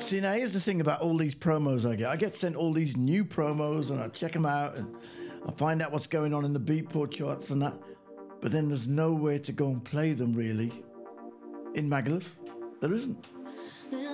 See, now here's the thing about all these promos I get. I get sent all these new promos and I check them out and I find out what's going on in the Beatport charts and that. But then there's nowhere to go and play them, really. In Magaluf, there isn't.